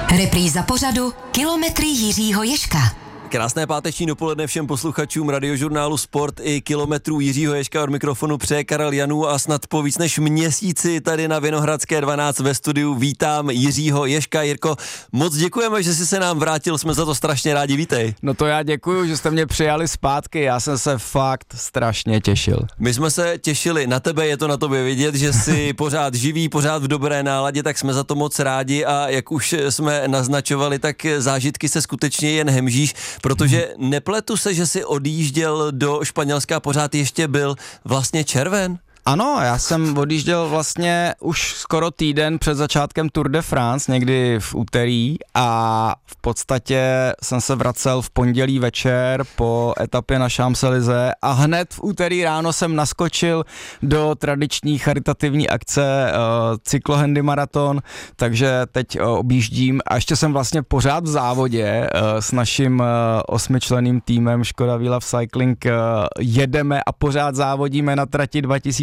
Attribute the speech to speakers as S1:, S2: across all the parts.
S1: Repríza pořadu Kilometry Jiřího Ježka.
S2: Krásné páteční dopoledne všem posluchačům radiožurnálu Sport i Kilometrů Jiřího Ježka. Od mikrofonu přeje Karel Janů a snad po víc než měsíci tady na Vinohradské 12 ve studiu vítám Jiřího Ježka. Jirko, moc děkujeme, že jsi se nám vrátil, jsme za to strašně rádi, vítej.
S3: No to já děkuju, že jste mě přijali zpátky, já jsem se fakt strašně těšil.
S2: My jsme se těšili na tebe, je to na tobě vidět, že jsi pořád živý, pořád v dobré náladě, tak jsme za to moc rádi a jak už jsme naznačovali, tak zážitky se skutečně jen hemžíš. Protože nepletu se, že jsi odjížděl do Španělska, pořád ještě byl vlastně červen?
S3: Ano, já jsem odjížděl vlastně už skoro týden před začátkem Tour de France, někdy v úterý a v podstatě jsem se vracel v pondělí večer po etapě na Champs-Élysées a hned v úterý ráno jsem naskočil do tradiční charitativní akce cyklohandy maraton, takže teď objíždím a ještě jsem vlastně pořád v závodě s naším 8členným týmem Škoda We Love Cycling jedeme a pořád závodíme na trati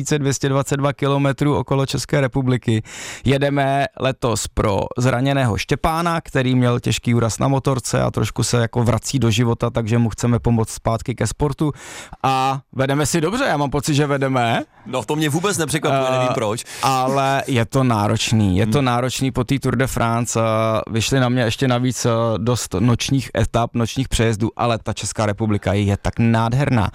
S3: 2222 kilometrů okolo České republiky. Jedeme letos pro zraněného Štěpána, který měl těžký úraz na motorce a trošku se jako vrací do života, takže mu chceme pomoct zpátky ke sportu a vedeme si dobře, já mám pocit, že vedeme.
S2: No to mě vůbec nepřekvapuje, nevím proč.
S3: Ale je to náročný po té Tour de France, vyšly na mě ještě navíc dost nočních etap, nočních přejezdů, ale ta Česká republika je tak nádherná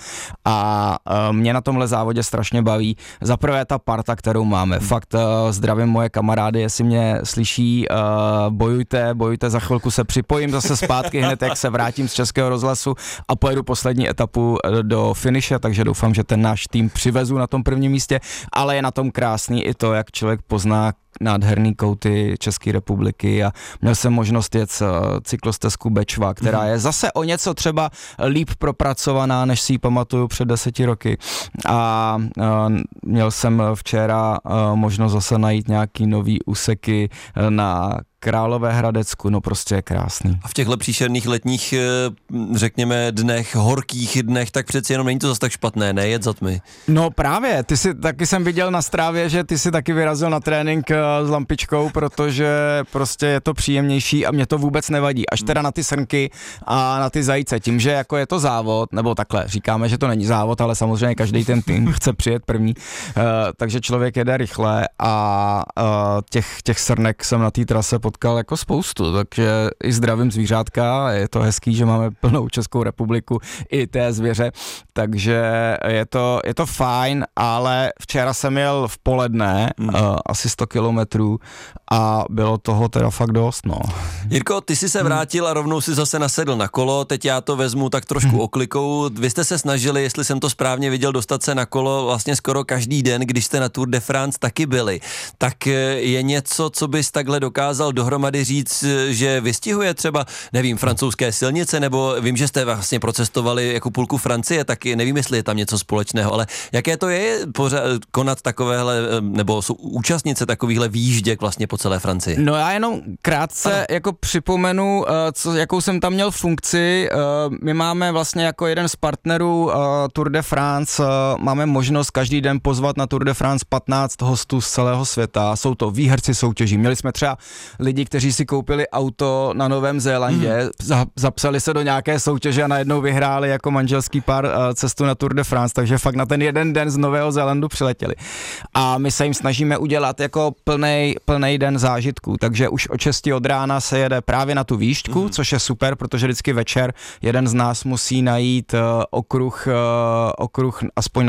S3: a mě na tomhle závodě strašně baví. Za prvé ta parta, kterou máme, fakt zdravím moje kamarády, jestli mě slyší, bojujte, za chvilku se připojím zase zpátky hned, jak se vrátím z Českého rozhlasu a pojedu poslední etapu do finiše, takže doufám, že ten náš tým přivezu na tom prvním místě, ale je na tom krásný i to, jak člověk pozná nádherný kouty České republiky a měl jsem možnost jet cyklostezku Bečva, která je zase o něco třeba líp propracovaná, než si ji pamatuju před 10 roky a měl jsem včera možnost zase najít nějaký nový úseky na Královéhradecku, no prostě je krásný.
S2: A v těchto příšerných letních, řekněme, dnech, horkých dnech, tak přeci jenom není to zase tak špatné, ne, jet za tmy.
S3: No právě, taky jsem viděl na Strávě, že ty si taky vyrazil na trénink s lampičkou, protože prostě je to příjemnější a mě to vůbec nevadí, až teda na ty srnky a na ty zajíce, tím, že jako je to závod, nebo takhle, říkáme, že to není závod, ale samozřejmě každý ten tým chce přijet první, takže člověk jede rychle a těch srnek jsem na té trase potkal jako spoustu, takže i zdravím zvířátka, je to hezký, že máme plnou Českou republiku i té zvěře, takže je to fajn, ale včera jsem jel v poledne, asi 100 kilometrů a bylo toho teda fakt dost, no.
S2: Jirko, ty jsi se vrátil a rovnou si zase nasedl na kolo, teď já to vezmu tak trošku oklikou, vy jste se snažili, jestli jsem to správně viděl, dostat se na kolo vlastně skoro každý den, když jste na Tour de France taky byli, tak je něco, co bys takhle dokázal dohromady říct, že vystihuje třeba, nevím, francouzské silnice, nebo vím, že jste vlastně procestovali jako půlku Francie, tak nevím, jestli je tam něco společného, ale jaké to je konat takovéhle, nebo jsou účastnice takovýchhle výjížděk vlastně po celé Francii? No
S3: já jenom krátce jako připomenu, jakou jsem tam měl funkci. My máme vlastně jako jeden z partnerů Tour de France, máme možnost každý den pozvat na Tour de France 15 hostů z celého světa. Jsou to výherci soutěží. Měli jsme třeba lidi, kteří si koupili auto na Novém Zélandě, zapsali se do nějaké soutěže a najednou vyhráli jako manželský pár cestu na Tour de France, takže fakt na ten jeden den z Nového Zélandu přiletěli. A my se jim snažíme udělat jako plnej den zážitků, takže už od 6 od rána se jede právě na tu výšťku, což je super, protože vždycky večer jeden z nás musí najít okruh aspoň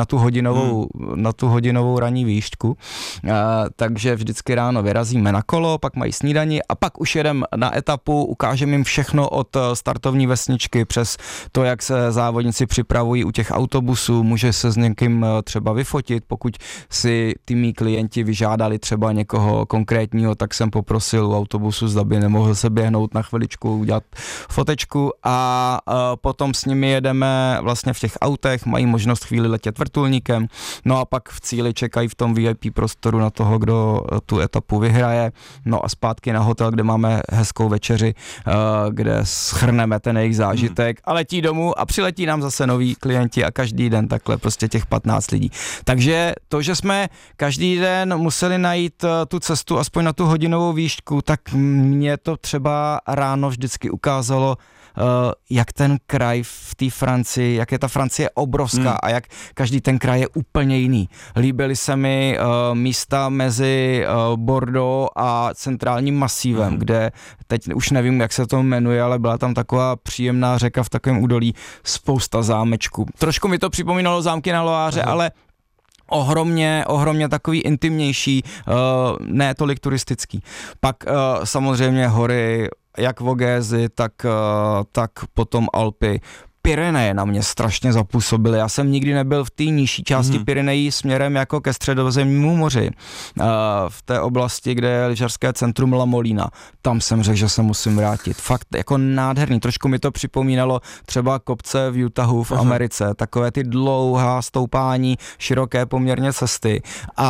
S3: na tu hodinovou ranní výšťku, takže vždycky ráno vyrazíme na kolo, pak mají snídani a pak už jedem na etapu, ukážeme jim všechno od startovní vesničky přes to, jak se závodníci připravují u těch autobusů, může se s někým třeba vyfotit, pokud si ty mý klienti vyžádali třeba někoho konkrétního, tak jsem poprosil u autobusu, zda by nemohl se běhnout na chviličku, udělat fotečku a potom s nimi jedeme vlastně v těch autech, mají možnost chvíli letět vrtulníkem, no a pak v cíli čekají v tom VIP prostoru na toho, kdo tu etapu vyhraje, no a zpátky na hotel, kde máme hezkou večeři, kde shrneme ten jejich zážitek a letí domů a přiletí nám zase noví klienti a každý den takhle prostě těch 15 lidí. Takže to, že jsme každý den museli najít tu cestu aspoň na tu tu hodinovou výšku, tak mě to třeba ráno vždycky ukázalo, jak ten kraj v té Francii, jak je ta Francie obrovská a jak každý ten kraj je úplně jiný. Líbily se mi místa mezi Bordeaux a centrálním masívem, kde teď už nevím, jak se to jmenuje, ale byla tam taková příjemná řeka v takovém údolí, spousta zámečků. Trošku mi to připomínalo zámky na Loáře, ale ohromně takový intimnější, ne tolik turistický. Pak samozřejmě hory, jak Vogézy, tak potom Alpy. Pyreneje na mě strašně zapůsobily. Já jsem nikdy nebyl v té nižší části Pyrenejí směrem jako ke středozemnímu moři. V té oblasti, kde je lyžařské centrum La Molina. Tam jsem řekl, že se musím vrátit. Fakt jako nádherný. Trošku mi to připomínalo třeba kopce v Utahu v Americe. Takové ty dlouhá stoupání, široké poměrně cesty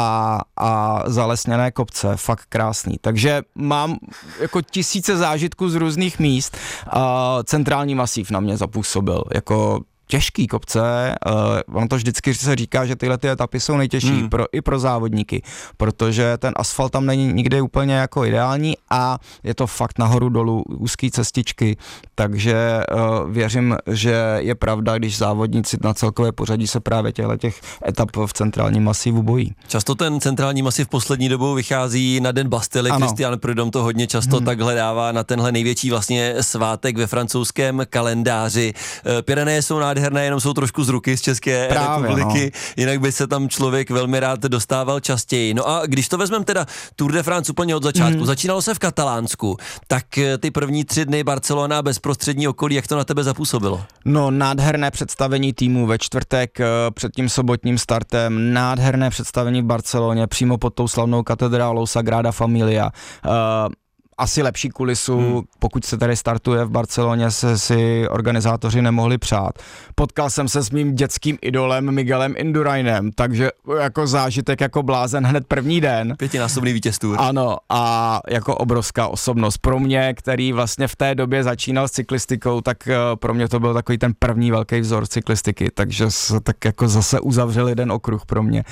S3: a zalesněné kopce. Fakt krásný. Takže mám jako tisíce zážitků z různých míst. Centrální masív na mě zapůsobil. Jako těžký kopce, on to vždycky se říká, že tyhle ty etapy jsou nejtěžší i pro závodníky, protože ten asfalt tam není nikdy úplně jako ideální a je to fakt nahoru dolů úzký cestičky, takže věřím, že je pravda, když závodníci na celkové pořadí se právě těch etap v centrálním masivu bojí.
S2: Často ten centrální masiv poslední dobou vychází na Den Bastily, Christian Prudhomme to hodně často takhle dává na tenhle největší vlastně svátek ve francouzském kalendáři. Pyreneje jsou nádherné, jenom jsou trošku z ruky z České republiky, jinak by se tam člověk velmi rád dostával častěji. No a když to vezmeme teda Tour de France úplně od začátku, začínalo se v Katalánsku, tak ty první 3 dny Barcelona, bezprostřední okolí, jak to na tebe zapůsobilo?
S3: No, nádherné představení týmu ve čtvrtek před tím sobotním startem, nádherné představení v Barceloně, přímo pod tou slavnou katedrálou Sagrada Familia. Asi lepší kulisu, pokud se tady startuje v Barceloně, se si organizátoři nemohli přát. Potkal jsem se s mým dětským idolem Miguelem Indurainem, takže jako zážitek jako blázen hned první den.
S2: 5násobný vítěz Tour.
S3: Ano, a jako obrovská osobnost. Pro mě, který vlastně v té době začínal s cyklistikou, tak pro mě to byl takový ten první velký vzor cyklistiky, takže se tak jako zase uzavřel jeden okruh pro mě.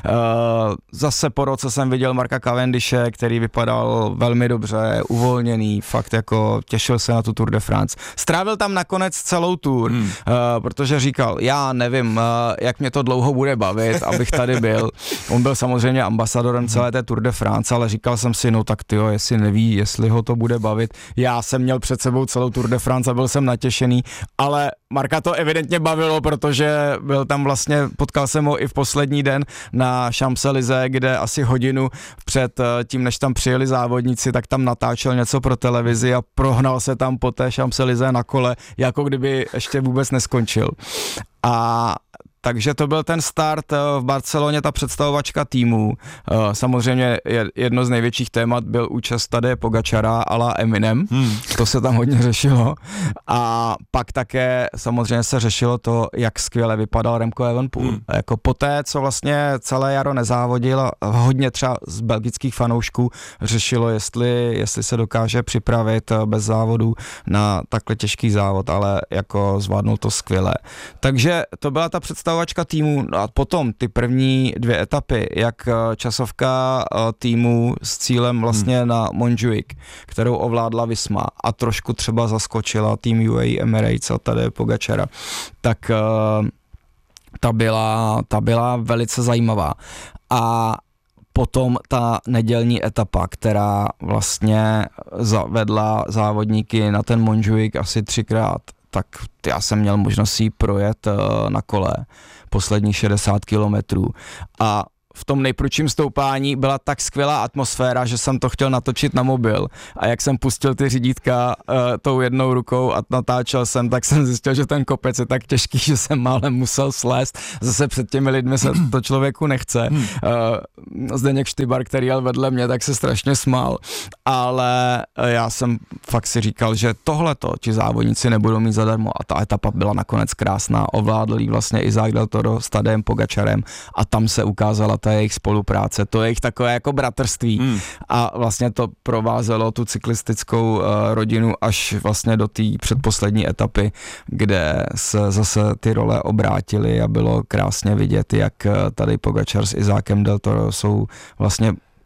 S3: Zase po roce jsem viděl Marka Cavendishe, který vypadal velmi dobře, uvolněný, fakt jako těšil se na tu Tour de France. Strávil tam nakonec celou Tour, protože říkal, já nevím, jak mě to dlouho bude bavit, abych tady byl. On byl samozřejmě ambasadorem celé té Tour de France, ale říkal jsem si, no tak tyjo, jestli neví, jestli ho to bude bavit. Já jsem měl před sebou celou Tour de France a byl jsem natěšený, ale Marka to evidentně bavilo, protože byl tam vlastně, potkal jsem ho i v poslední den na Champs-Élysées, kde asi hodinu před tím, než tam přijeli závodníci, tak tam natáčel něco pro televizi a prohnal se tam po té Champs-Élysées na kole, jako kdyby ještě vůbec neskončil. A takže to byl ten start v Barceloně, ta představovačka týmu. Samozřejmě jedno z největších témat byl účast Tadeje Pogačara a la Eminem. To se tam hodně řešilo. A pak také samozřejmě se řešilo to, jak skvěle vypadal Remco Evenepoel. Jako poté, co vlastně celé jaro nezávodil a hodně třeba z belgických fanoušků řešilo, jestli se dokáže připravit bez závodu na takhle těžký závod, ale jako zvládnul to skvěle. Takže to byla ta představovačka týmu a potom ty první 2 etapy, jak časovka týmu s cílem vlastně na Montjuic, kterou ovládla Visma a trošku třeba zaskočila tým UAE Emirates a Tadeje Pogačara, tak ta byla velice zajímavá. A potom ta nedělní etapa, která vlastně zavedla závodníky na ten Montjuic asi 3krát, tak já jsem měl možnost si projet na kole poslední 60 kilometrů a v tom nejprudším stoupání byla tak skvělá atmosféra, že jsem to chtěl natočit na mobil a jak jsem pustil ty řídítka tou jednou rukou a natáčel jsem, tak jsem zjistil, že ten kopec je tak těžký, že jsem málem musel slést. Zase před těmi lidmi se to člověku nechce. Zdeněk Štybar, který jel vedle mě, tak se strašně smál, ale já jsem fakt si říkal, že tohleto ti závodníci nebudou mít zadarmo a ta etapa byla nakonec krásná. Ovládl jí vlastně Isaac Del Toro s Tadejem Pogačarem a tam se ukázala ta jejich spolupráce, to jejich takové jako bratrství a vlastně to provázelo tu cyklistickou rodinu až vlastně do té předposlední etapy, kde se zase ty role obrátily a bylo krásně vidět, jak tady Pogačar s Izákem Del Toro jsou vlastně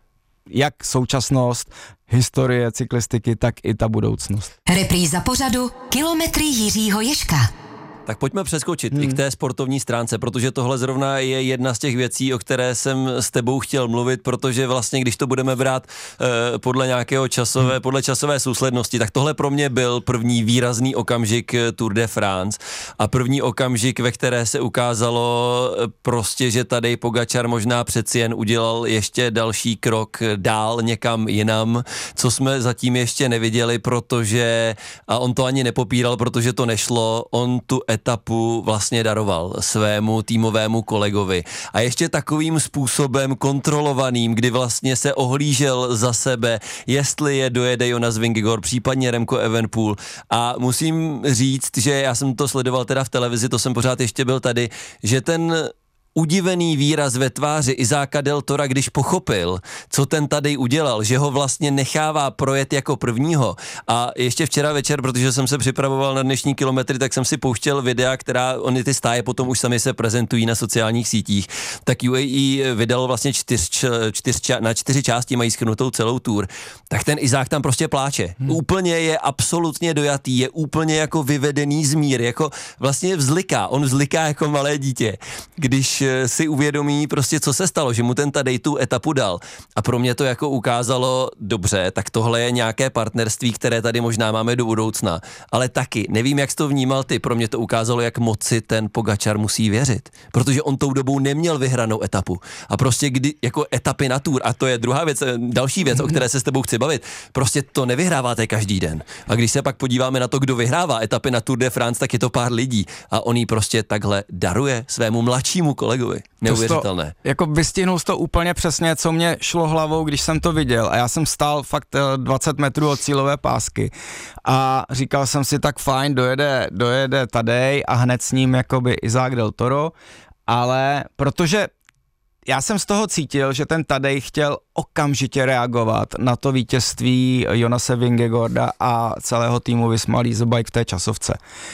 S3: jak současnost, historie cyklistiky, tak i ta budoucnost.
S1: Repríza pořadu Kilometry Jiřího Ježka.
S2: Tak pojďme přeskočit i k té sportovní stránce, protože tohle zrovna je jedna z těch věcí, o které jsem s tebou chtěl mluvit, protože vlastně, když to budeme brát podle nějakého podle časové souslednosti, tak tohle pro mě byl první výrazný okamžik Tour de France a první okamžik, ve které se ukázalo prostě, že Tadej Pogačar možná přeci jen udělal ještě další krok dál někam jinam, co jsme zatím ještě neviděli, protože, a on to ani nepopíral, protože to nešlo, on tu etapu vlastně daroval svému týmovému kolegovi. A ještě takovým způsobem kontrolovaným, kdy vlastně se ohlížel za sebe, jestli je dojede Jonas Vingegaard, případně Remco Evenepoel. A musím říct, že já jsem to sledoval teda v televizi, to jsem pořád ještě byl tady, že ten udivený výraz ve tváři Izáka Del Tora, když pochopil, co ten Tadej udělal, že ho vlastně nechává projet jako prvního. A ještě včera večer, protože jsem se připravoval na dnešní kilometry, tak jsem si pouštěl videa, oni ty stáje potom už sami se prezentují na sociálních sítích. Tak UAE vydalo vlastně na 4 části, mají shrnutou celou tour. Tak ten Izák tam prostě pláče. Úplně je absolutně dojatý, je úplně jako vyvedený z míry, jako vlastně vzliká. On vzliká jako malé dítě, když si uvědomí prostě, co se stalo, že mu ten Tadej tu etapu dal. A pro mě to jako ukázalo, dobře, tak tohle je nějaké partnerství, které tady možná máme do budoucna. Ale taky, nevím, jak jsi to vnímal ty, pro mě to ukázalo, jak moci ten Pogačar musí věřit. Protože on tou dobou neměl vyhranou etapu. A prostě jako etapy na Tour, a to je druhá věc, další věc, o které se s tebou chci bavit, prostě to nevyhráváte každý den. A když se pak podíváme na to, kdo vyhrává etapy na Tour de France, tak je to pár lidí. A on jí prostě takhle daruje svému mladšímu kolegovi. Neuvěřitelné.
S3: Jako vystihnul jsi to úplně přesně, co mě šlo hlavou, když jsem to viděl. A já jsem stál fakt 20 metrů od cílové pásky a říkal jsem si, tak fajn, dojede Tadej a hned s ním jakoby Izák Del Toro, ale protože já jsem z toho cítil, že ten Tadej chtěl okamžitě reagovat na to vítězství Jonase Vingegaarda a celého týmu Visma Lease Bike v té časovce,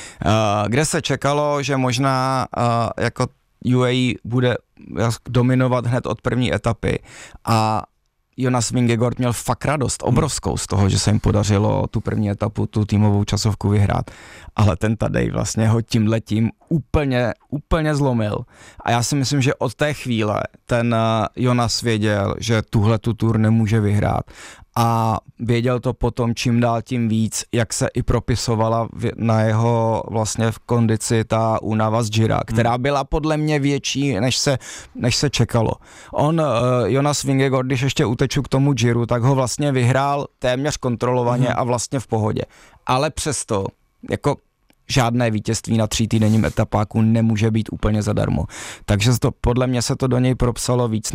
S3: kde se čekalo, že možná jako UAE bude dominovat hned od první etapy a Jonas Vingegaard měl fakt radost, obrovskou z toho, že se jim podařilo tu první etapu, tu týmovou časovku vyhrát, ale ten Tadej vlastně ho tímhletím úplně zlomil a já si myslím, že od té chvíle ten Jonas věděl, že tuhle tu tour nemůže vyhrát a věděl to potom čím dál tím víc, jak se i propisovala na jeho vlastně v kondici ta únava z Gira, která byla podle mě větší, než se čekalo. Jonas Vingegaard, když ještě uteču k tomu Giru, tak ho vlastně vyhrál téměř kontrolovaně a vlastně v pohodě. Ale přesto, jako žádné vítězství na 3týdenním etapáku nemůže být úplně zadarmo. Takže podle mě se to do něj propsalo víc,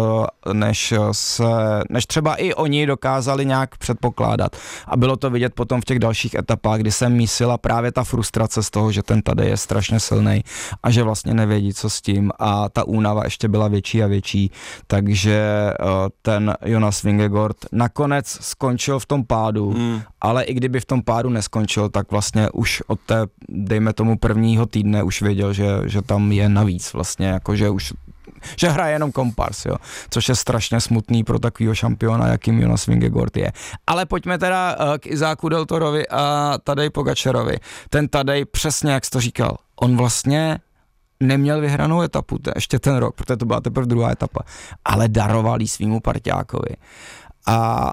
S3: než třeba i oni dokázali nějak předpokládat. A bylo to vidět potom v těch dalších etapách, kdy se mísila právě ta frustrace z toho, že ten Tadej je strašně silnej a že vlastně nevědí, co s tím a ta únava ještě byla větší a větší, takže ten Jonas Vingegaard nakonec skončil v tom pádu, ale i kdyby v tom pádu neskončil, tak vlastně už od té, dejme tomu prvního týdne už věděl, že tam je navíc vlastně, jako že hraje jenom kompars, jo, což je strašně smutný pro takovýho šampiona, jakým Jonas Vingegaard je. Ale pojďme teda k Izáku Del Torovi a Tadej Pogačarovi. Ten Tadej, přesně jak jsi to říkal, on vlastně neměl vyhranou etapu, ještě ten rok, protože to byla teprve druhá etapa, ale daroval jí svýmu parťákovi. A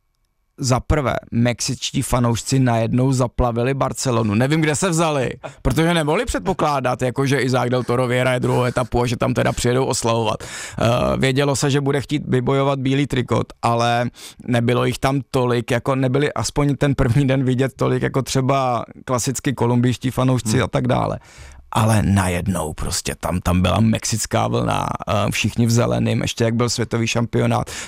S3: za prvé, mexičtí fanoušci najednou zaplavili Barcelonu. Nevím, kde se vzali, protože nemohli předpokládat, jako že Izák Del Toro vyhraje druhou etapu a že tam teda přijedou oslavovat. Vědělo se, že bude chtít vybojovat bílý trikot, ale nebylo jich tam tolik, jako nebyli aspoň ten první den vidět tolik, jako třeba klasicky kolumbijští fanoušci a tak dále. Ale najednou prostě tam byla mexická vlna, všichni v zeleným, ještě jak byl světový šampionát,